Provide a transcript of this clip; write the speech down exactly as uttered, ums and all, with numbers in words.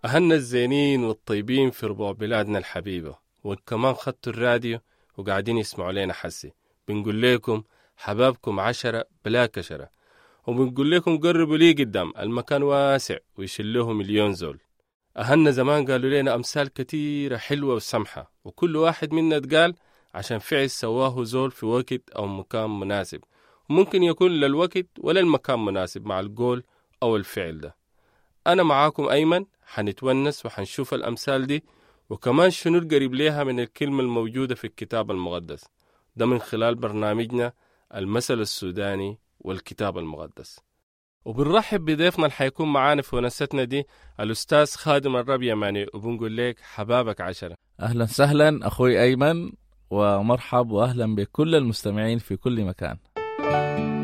أهلنا الزينين والطيبين في ربوع بلادنا الحبيبة، وكمان خدتوا الراديو وقاعدين يسمعوا لنا حسي. بنقول لكم حبابكم عشرة بلا كشرة، وبنقول لكم قربوا لي قدام، المكان واسع ويشله مليون زول. أهلنا زمان قالوا لنا أمثال كتيرة حلوة وسمحة، وكل واحد منا اتقال عشان فعل سواه زول في وقت أو مكان مناسب، وممكن يكون للوقت ولا المكان مناسب مع القول أو الفعل ده. أنا معاكم أيمن، حنتونس وحنشوف الأمثال دي وكمان شنو القريب ليها من الكلمة الموجودة في الكتاب المقدس ده من خلال برنامجنا المثل السوداني والكتاب المقدس. وبنرحب بضيفنا اللي حيكون معانا في ونستنا دي الأستاذ خادم الرب يماني، وبنقول لك حبابك عشرة. أهلا وسهلا أخوي أيمن، ومرحب وأهلا بكل المستمعين في كل مكان.